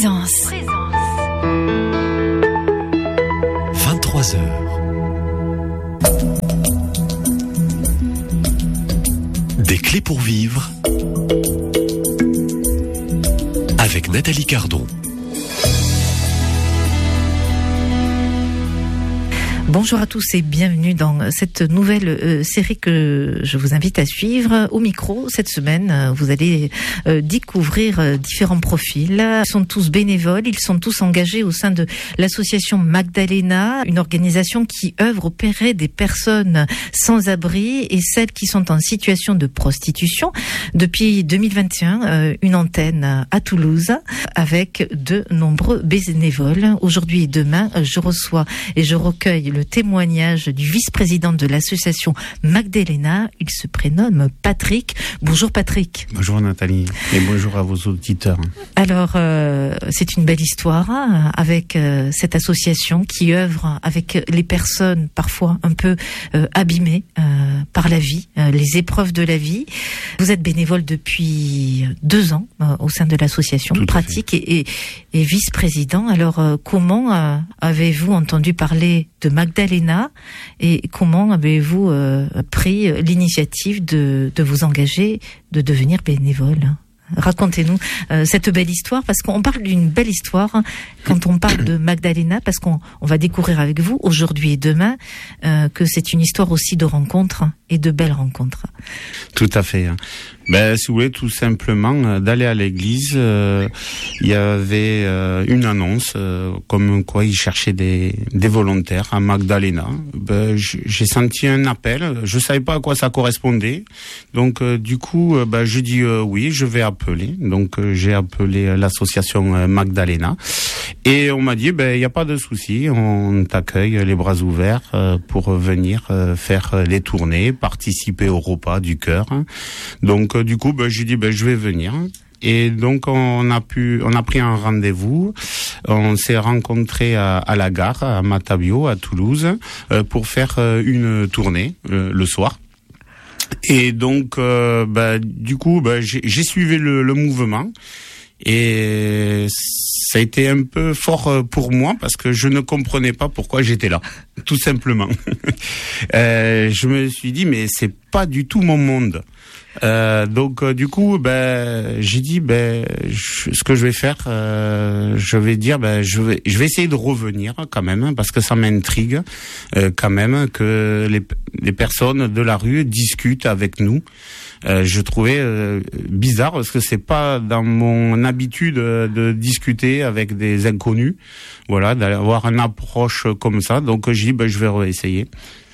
Présence. 23h. Des clés pour vivre avec Nathalie Cardon. Bonjour à tous et bienvenue dans cette nouvelle série que je vous invite à suivre. Au micro, cette semaine, vous allez découvrir différents profils. Ils sont tous bénévoles, ils sont tous engagés au sein de l'association Magdalena, une organisation qui œuvre auprès des personnes sans abri et celles qui sont en situation de prostitution. Depuis 2021, une antenne à Toulouse avec de nombreux bénévoles. Aujourd'hui et demain, je reçois et je recueille le témoignage du vice-président de l'association Magdalena. Il se prénomme Patrick. Bonjour Patrick. Bonjour Nathalie et bonjour à vos auditeurs. Alors, c'est une belle histoire avec cette association qui œuvre avec les personnes parfois un peu abîmées par la vie, les épreuves de la vie. Vous êtes bénévole depuis 2 ans au sein de l'association Pratique et vice-président. Alors, comment avez-vous entendu parler de Magdalena et comment avez-vous pris l'initiative de vous engager, de devenir bénévole ? Racontez-nous cette belle histoire, parce qu'on parle d'une belle histoire quand on parle de Magdalena, parce qu'on va découvrir avec vous aujourd'hui et demain que c'est une histoire aussi de rencontres et de belles rencontres. Tout à fait. Si vous voulez, tout simplement, d'aller à l'église, il y avait une annonce comme quoi ils cherchaient des volontaires à Magdalena. J'ai senti un appel, je savais pas à quoi ça correspondait, donc du coup, je dis oui, je vais appeler. Donc j'ai appelé l'association Magdalena et on m'a dit il y a pas de souci, on t'accueille les bras ouverts pour venir faire les tournées, participer au repas du cœur. Donc du coup, j'ai dit je vais venir. Et donc on a pris un rendez-vous. On s'est rencontrés à la gare à Matabio à Toulouse pour faire une tournée le soir. Et donc du coup j'ai suivi le mouvement et ça a été un peu fort pour moi parce que je ne comprenais pas pourquoi j'étais là, tout simplement. Je me suis dit mais c'est pas du tout mon monde. Donc du coup j'ai dit ce que je vais faire, je vais dire je vais essayer de revenir quand même parce que ça m'intrigue quand même que les personnes de la rue discutent avec nous. Je trouvais bizarre parce que c'est pas dans mon habitude de discuter avec des inconnus, voilà, d'avoir une approche comme ça. Donc j'ai dit je vais réessayer.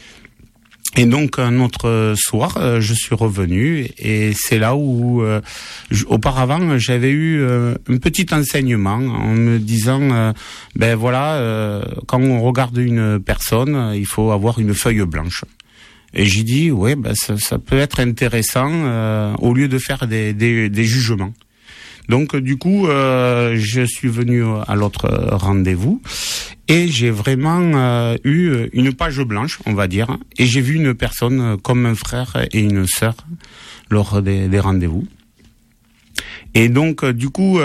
Et donc un autre soir, je suis revenu et c'est là où auparavant j'avais eu un petit enseignement en me disant quand on regarde une personne, il faut avoir une feuille blanche. Et j'ai dit ça peut être intéressant au lieu de faire des jugements. Donc du coup, je suis venu à l'autre rendez-vous et j'ai vraiment eu une page blanche, on va dire, et j'ai vu une personne comme un frère et une sœur lors des rendez-vous. Et donc du coup,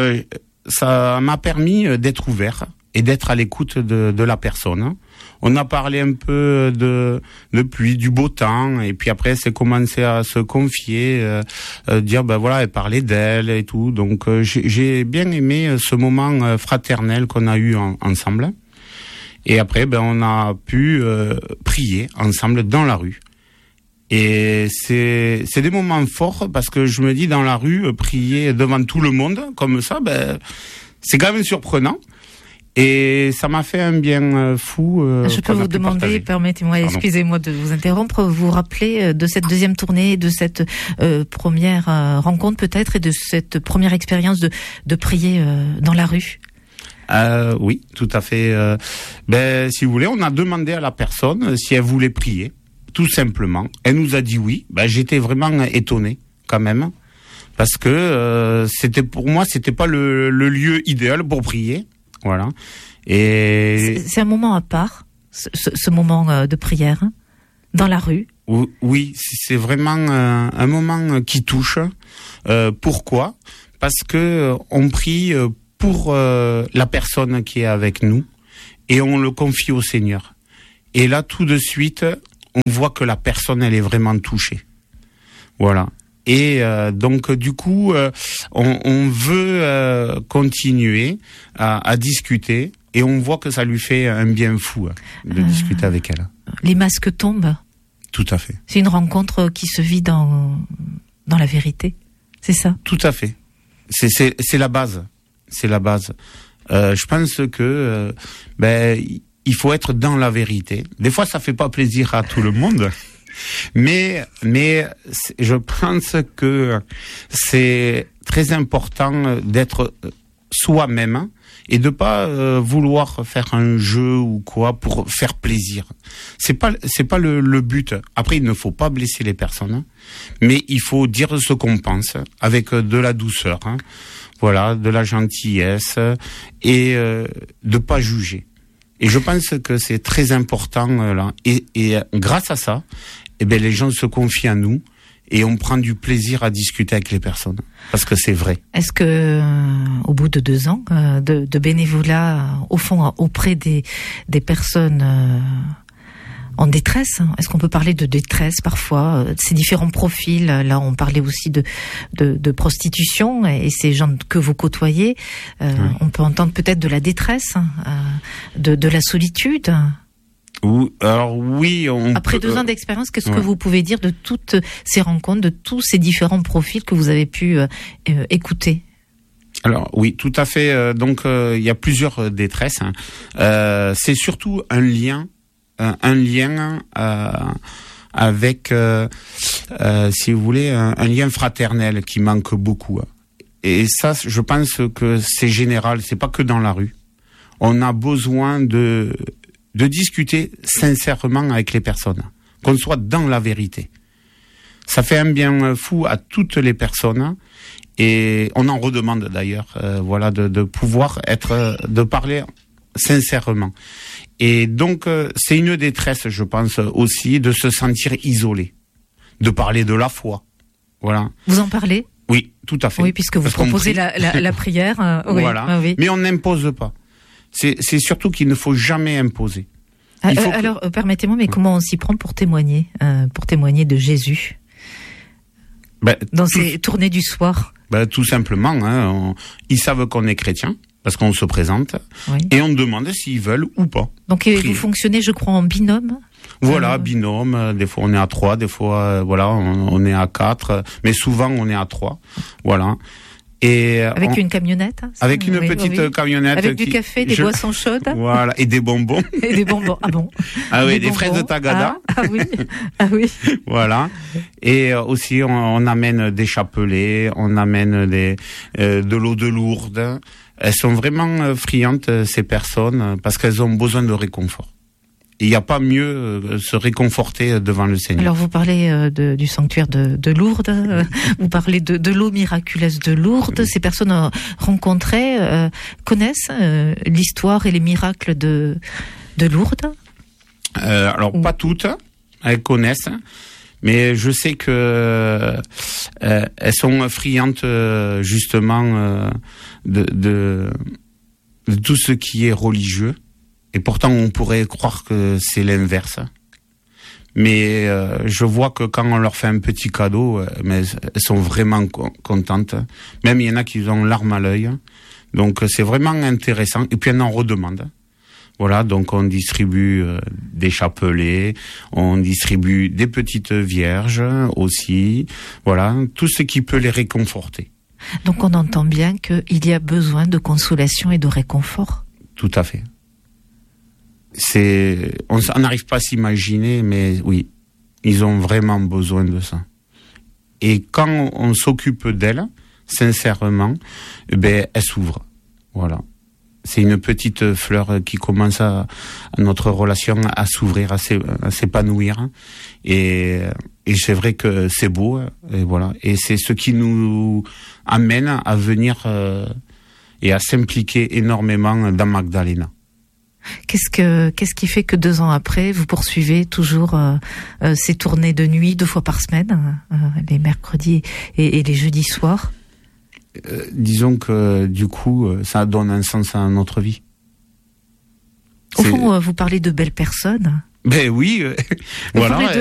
ça m'a permis d'être ouvert et d'être à l'écoute de la personne. On a parlé un peu de pluie, du beau temps, et puis après c'est commencé à se confier, dire et parler d'elle et tout. Donc j'ai bien aimé ce moment fraternel qu'on a eu ensemble. Et après on a pu prier ensemble dans la rue. Et c'est des moments forts parce que je me dis dans la rue prier devant tout le monde comme ça, c'est quand même surprenant. Et ça m'a fait un bien fou. Je peux vous demander, permettez-moi, excusez-moi de vous interrompre, vous rappelez de cette deuxième tournée, de cette première rencontre peut-être et de cette première expérience de prier dans la rue ? Oui, tout à fait. Si vous voulez, on a demandé à la personne si elle voulait prier, tout simplement. Elle nous a dit oui. J'étais vraiment étonné quand même. Parce que pour moi, c'était pas le lieu idéal pour prier. Voilà. Et c'est un moment à part, ce moment de prière dans la rue. Oui, c'est vraiment un moment qui touche. Pourquoi ? Parce que on prie pour la personne qui est avec nous et on le confie au Seigneur. Et là, tout de suite, on voit que la personne, elle est vraiment touchée. Voilà. Et donc, du coup, on veut continuer à discuter et on voit que ça lui fait un bien fou de discuter avec elle. Les masques tombent. Tout à fait. C'est une rencontre qui se vit dans la vérité, c'est ça? Tout à fait. C'est la base. C'est la base. Je pense que il faut être dans la vérité. Des fois, ça fait pas plaisir à tout le monde, mais je pense que c'est très important d'être soi-même et de pas vouloir faire un jeu ou quoi pour faire plaisir. C'est pas le but. Après, il ne faut pas blesser les personnes, mais il faut dire ce qu'on pense avec de la douceur, voilà, de la gentillesse et de pas juger. Et je pense que c'est très important là. Et grâce à ça, les gens se confient à nous. Et on prend du plaisir à discuter avec les personnes, parce que c'est vrai. Est-ce que, au bout de 2 ans de bénévolat, au fond, auprès des personnes en détresse, est-ce qu'on peut parler de détresse parfois, ces différents profils? Là, on parlait aussi de prostitution et ces gens que vous côtoyez. On peut entendre peut-être de la détresse, de la solitude. Alors oui, après 2 ans d'expérience, qu'est-ce que vous pouvez dire de toutes ces rencontres, de tous ces différents profils que vous avez pu écouter? Alors oui, tout à fait. Donc il y a plusieurs détresses. C'est surtout un lien avec, si vous voulez, un lien fraternel qui manque beaucoup. Et ça, je pense que c'est général. C'est pas que dans la rue. On a besoin de discuter sincèrement avec les personnes, qu'on soit dans la vérité. Ça fait un bien fou à toutes les personnes et on en redemande d'ailleurs, voilà, de pouvoir de parler sincèrement. Et donc c'est une détresse, je pense aussi, de se sentir isolé, de parler de la foi. Voilà. Vous en parlez? Oui, tout à fait. Oui, puisque vous proposez la prière. Oui, voilà. Oui. Mais on n'impose pas. C'est surtout qu'il ne faut jamais imposer. Alors, permettez-moi, mais comment on s'y prend pour témoigner de Jésus dans ces tournées du soir? Tout simplement, ils savent qu'on est chrétien, parce qu'on se présente, et on demande s'ils veulent ou pas. Donc vous fonctionnez, je crois, en binôme? Voilà, binôme, des fois on est à 3, des fois on est à 4, mais souvent on est à 3, voilà. Et avec une camionnette? Avec une petite camionnette. Avec du café, des boissons chaudes? Voilà, et des bonbons. Et des bonbons, ah bon? Ah oui, des fraises de Tagada. Ah oui. Voilà. Et aussi, on amène des chapelets, on amène de l'eau de Lourdes. Elles sont vraiment friandes, ces personnes, parce qu'elles ont besoin de réconfort. Il n'y a pas mieux se réconforter devant le Seigneur. Alors vous parlez du sanctuaire de Lourdes, vous parlez de l'eau miraculeuse de Lourdes. Oui. Ces personnes rencontrées connaissent l'histoire et les miracles de Lourdes? Alors pas toutes, elles connaissent, mais je sais que elles sont friandes justement de tout ce qui est religieux. Et pourtant, on pourrait croire que c'est l'inverse. Mais je vois que quand on leur fait un petit cadeau, mais elles sont vraiment contentes. Même il y en a qui ont larmes à l'œil. Donc c'est vraiment intéressant. Et puis on en redemande. Voilà, donc on distribue des chapelets, on distribue des petites vierges aussi. Voilà, tout ce qui peut les réconforter. Donc on entend bien qu'il y a besoin de consolation et de réconfort. Tout à fait. On n'arrive pas à s'imaginer, mais oui, ils ont vraiment besoin de ça. Et quand on s'occupe d'elles, sincèrement, elles s'ouvrent. Voilà. C'est une petite fleur qui commence à notre relation à s'ouvrir, à s'épanouir. Et c'est vrai que c'est beau. Et voilà. Et c'est ce qui nous amène à venir et à s'impliquer énormément dans Magdalena. Qu'est-ce qui fait que 2 ans après, vous poursuivez toujours ces tournées de nuit 2 fois par semaine, les mercredis et les jeudis soirs? disons que du coup, ça donne un sens à notre vie. Au fond, vous parlez de belles personnes. Ben oui, voilà.